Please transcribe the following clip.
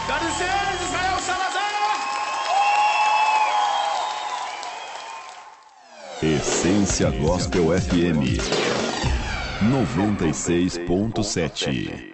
Dá licença, Israel Salazar! Essência Gospel FM 96.7.